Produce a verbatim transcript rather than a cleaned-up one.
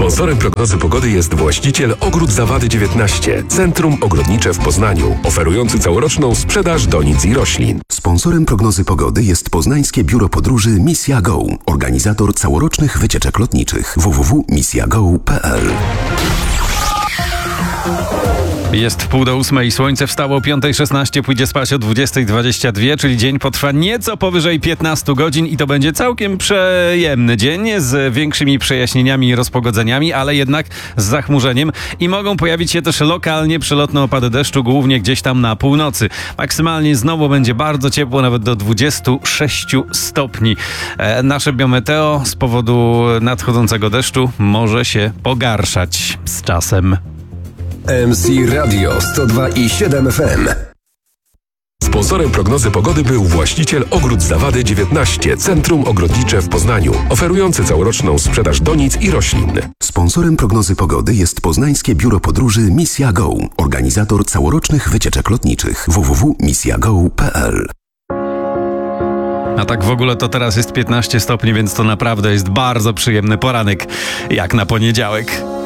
Sponsorem prognozy pogody jest właściciel Ogród Zawady dziewiętnaście, Centrum Ogrodnicze w Poznaniu, oferujący całoroczną sprzedaż donic i roślin. Sponsorem prognozy pogody jest Poznańskie Biuro Podróży Misja Go, organizator całorocznych wycieczek lotniczych w w w kropka misja go kropka p l. Jest pół do ósmej, słońce wstało o piątej szesnaście, pójdzie spać o dwudziestej dwadzieścia dwa, czyli dzień potrwa nieco powyżej piętnaście godzin i to będzie całkiem przyjemny dzień z większymi przejaśnieniami i rozpogodzeniami, ale jednak z zachmurzeniem i mogą pojawić się też lokalnie przelotne opady deszczu, głównie gdzieś tam na północy. Maksymalnie znowu będzie bardzo ciepło, nawet do dwudziestu sześciu stopni. E, nasze biometeo z powodu nadchodzącego deszczu może się pogarszać z czasem. M C Radio sto dwa i siedem F M. Sponsorem prognozy pogody był właściciel Ogród Zawady dziewiętnaście, Centrum Ogrodnicze w Poznaniu, oferujący całoroczną sprzedaż donic i roślin. Sponsorem prognozy pogody jest Poznańskie Biuro Podróży Misja Go, organizator całorocznych wycieczek lotniczych w w w kropka misja go kropka p l. A tak w ogóle to teraz jest piętnaście stopni, więc to naprawdę jest bardzo przyjemny poranek, jak na poniedziałek.